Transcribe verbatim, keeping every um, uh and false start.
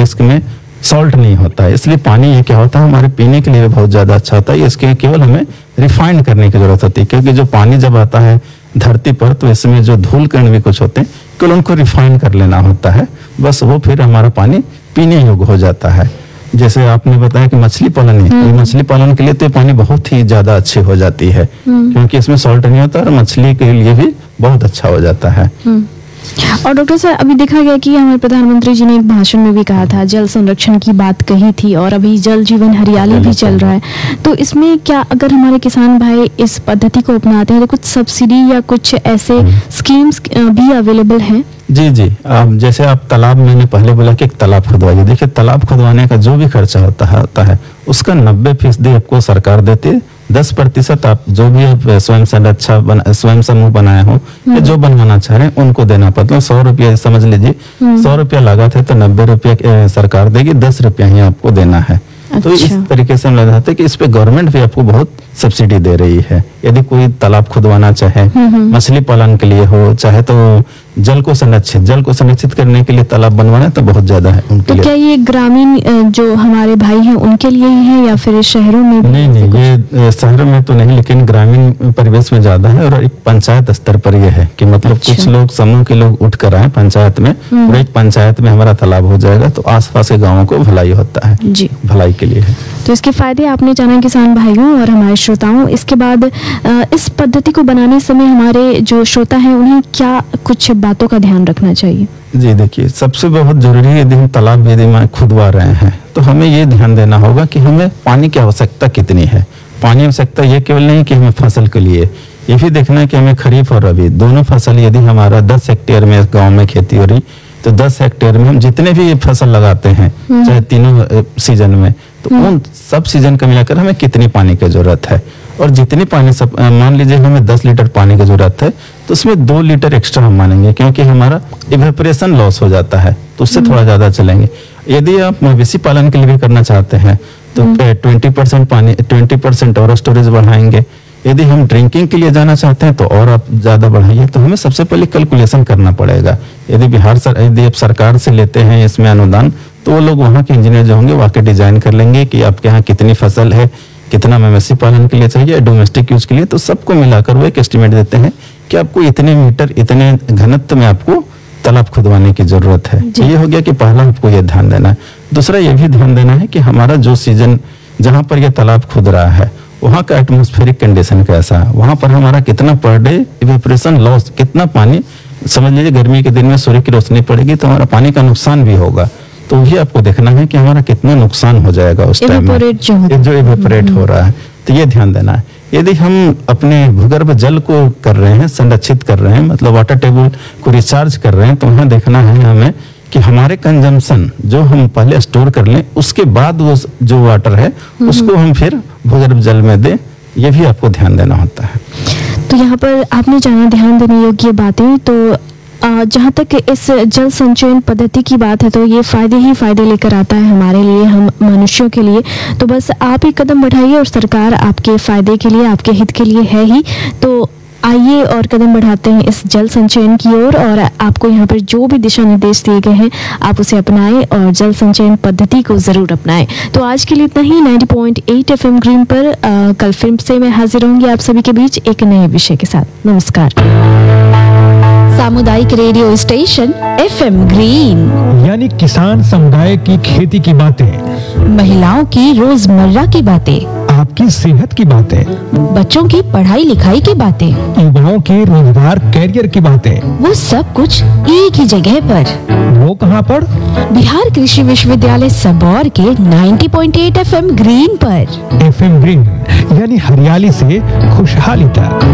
इसके में सॉल्ट नहीं होता है, इसलिए पानी ये क्या होता है हमारे पीने के लिए बहुत ज़्यादा अच्छा होता है। इसके केवल हमें रिफाइंड करने की ज़रूरत होती है, क्योंकि जो पानी जब आता है धरती पर तो इसमें जो धूल कण भी कुछ होते हैं केवल उनको रिफाइन कर लेना होता है, बस वो फिर हमारा पानी पीने योग्य हो जाता है। जैसे आपने बताया कि मछली पालन है, तो मछली पालन के लिए तो ये पानी बहुत ही ज़्यादा अच्छी हो जाती है, क्योंकि इसमें सॉल्ट नहीं होता और मछली के लिए भी बहुत अच्छा हो जाता है। और डॉक्टर साहब, अभी देखा गया कि हमारे प्रधानमंत्री जी ने एक भाषण में भी कहा था, जल संरक्षण की बात कही थी, और अभी जल जीवन हरियाली भी चल रहा है। तो इसमें क्या अगर हमारे किसान भाई इस पद्धति को अपनाते हैं तो कुछ सब्सिडी या कुछ ऐसे स्कीम्स भी अवेलेबल हैं? जी जी, आप जैसे आप तालाब, मैंने पहले बोला कि एक तालाब खुदवाइए। देखिए, तालाब खुदवाने का जो भी खर्चा होता है, होता है उसका नब्बे फीसदी आपको सरकार देती है, दस प्रतिशत आप जो भी आप स्वयं संरक्षा बना, स्वयं समूह बनाए हो या जो बनवाना चाह रहे हैं उनको देना पड़ता है। सौ रुपया समझ लीजिए, सौ रुपया लागत है तो नब्बे रुपया सरकार देगी, दस रुपया ही आपको देना है। अच्छा। तो इस तरीके से हम लग जाते हैं कि इस पे गवर्नमेंट भी आपको बहुत सब्सिडी दे रही है। यदि कोई तालाब खुदवाना चाहे, मछली पालन के लिए हो, चाहे तो जल को संरक्षित जल को संरक्षित करने के लिए तालाब बनवाना तो बहुत ज्यादा है उनके तो लिए। क्या ये ग्रामीण जो हमारे भाई हैं उनके लिए ही है या फिर शहरों में भी? नहीं नहीं, ये शहरों में तो नहीं, लेकिन ग्रामीण परिवेश में ज्यादा है। और एक पंचायत स्तर पर ये है कि मतलब अच्छा। कुछ लोग समूह के लोग उठ कर आए पंचायत में, और एक पंचायत में हमारा तालाब हो जाएगा तो आसपास के गाँवों को भलाई होता है जी, भलाई के लिए है। तो इसके फायदे आपने जाना किसान भाइयों और हमारे श्रोताओं। इसके बाद इस पद्धति को बनाने समय हमारे जो श्रोता हैं उन्हें क्या कुछ बातों का ध्यान रखना चाहिए? जी देखिए, सबसे बहुत जरूरी है यदि हम तालाब यदि में खुदवा रहे हैं तो हमें ये ध्यान देना होगा कि हमें पानी की आवश्यकता कितनी है। पानी की आवश्यकता ये केवल नहीं कि हमें फसल के लिए, ये भी देखना है कि हमें खरीफ और रबी दोनों फसल, यदि हमारा दस हेक्टेयर में गाँव में खेती हो रही तो दस हेक्टेयर में हम जितने भी फसल लगाते हैं चाहे तीनों सीजन में, तो उन सब सीजन का मिलाकर हमें कितनी पानी की जरूरत है। और जितनी पानी सब, मान लीजिए हमें दस लीटर पानी की जरूरत है तो उसमें दो लीटर एक्स्ट्रा हम मानेंगे, क्योंकि हमारा इवेपोरेशन लॉस हो जाता है तो उससे थोड़ा ज्यादा चलेंगे। यदि आप मवेशी पालन के लिए भी करना चाहते हैं तो ट्वेंटी परसेंट पानी ट्वेंटी परसेंट और स्टोरेज बढ़ाएंगे। यदि हम ड्रिंकिंग के लिए जाना चाहते हैं तो और आप ज्यादा बढ़ाइए। तो हमें सबसे पहले कैलकुलेशन करना पड़ेगा। यदि बिहार सर यदि आप सरकार से लेते हैं इसमें अनुदान, तो वो लोग वहाँ के इंजीनियर जो होंगे वाकई डिजाइन कर लेंगे कि आपके यहाँ कितनी फसल है, कितना मवेशी पालन के लिए चाहिए, डोमेस्टिक यूज के लिए, तो सबको मिलाकर वो एक एस्टिमेट देते हैं कि आपको इतने मीटर इतने घनत्व में आपको तालाब खुदवाने की जरूरत है। ये हो गया कि पहला आपको ये ध्यान देना है। दूसरा ये भी ध्यान देना है कि हमारा जो सीजन जहाँ पर यह तालाब खुद रहा है वहाँ का एटमॉस्फेरिक कंडीशन कैसा है, वहाँ पर हमारा कितना पर डे इवेपोरेशन लॉस, कितना पानी, समझ लीजिए गर्मी के दिन में सूर्य की रोशनी पड़ेगी तो हमारा पानी का नुकसान भी होगा, तो ये आपको देखना है कि हमारा कितना नुकसान हो जाएगा उस टाइम में जो, जो इवेपोरेट हो रहा है, तो ये ध्यान देना है। यदि हम अपने भूगर्भ जल को कर रहे हैं, संरक्षित कर रहे हैं, मतलब वाटर टेबल को रिचार्ज कर रहे हैं, तो वहाँ देखना है हमें कि हमारे कंजम्पशन जो हम पहले स्टोर कर लें उसके बाद वो जो वाटर है उसको हम फिर भूगर्भ जल में दें, ये भी आपको ध्यान देना होता है। तो यहाँ पर आपने जाना ध्यान देने योग्य बातें। तो जहाँ तक इस जल संचयन पद्धति की बात है तो ये फायदे ही फायदे लेकर आता है हमारे लिए, हम मनुष्यों के लिए। तो बस आप ही कदम बढ़ाइए और सरकार आपके फायदे के लिए, आपके हित के लिए है ही। तो आइए और कदम बढ़ाते हैं इस जल संचयन की ओर। और, और आपको यहाँ पर जो भी दिशा निर्देश दिए गए हैं आप उसे अपनाएं और जल संचयन पद्धति को जरूर अपनाएं। तो आज के लिए इतना ही। नब्बे पॉइंट आठ एफएम ग्रीन पर आ, कल फिल्म से मैं हाजिर होंगी आप सभी के बीच एक नए विषय के साथ। नमस्कार। सामुदायिक रेडियो स्टेशन एफएम ग्रीन, यानी किसान समुदाय की खेती की बातें, महिलाओं की रोजमर्रा की बातें, आपकी सेहत की बातें, बच्चों की पढ़ाई लिखाई की बातें, युवाओं के रोजगार कैरियर की बातें, वो सब कुछ एक ही जगह पर। वो कहाँ पर? बिहार कृषि विश्वविद्यालय सबौर के नब्बे पॉइंट आठ एफएम ग्रीन पर। एफएम ग्रीन यानी हरियाली से खुशहाली तक।